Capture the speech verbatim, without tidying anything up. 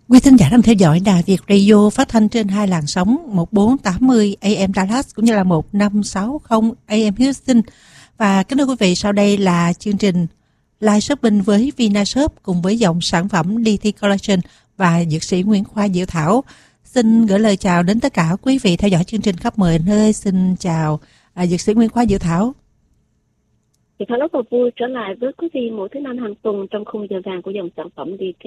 Quý thính giả đang theo dõi Đài Việt Radio phát thanh trên hai làn sóng một bốn tám mươi A M Dallas cũng như là một năm sáu không A M Houston. Và kính thưa quý vị, sau đây là chương trình Live Shopping với Vinashop cùng với dòng sản phẩm đê tê Collection và dược sĩ Nguyễn Khoa Diệu Thảo. Xin gửi lời chào đến tất cả quý vị theo dõi chương trình khắp mọi nơi. Xin chào à, dược sĩ Nguyễn Khoa Diệu Thảo. Thì Thảo rất là vui trở lại với quý vị mỗi thứ năm hàng tuần trong khung giờ vàng của dòng sản phẩm đê tê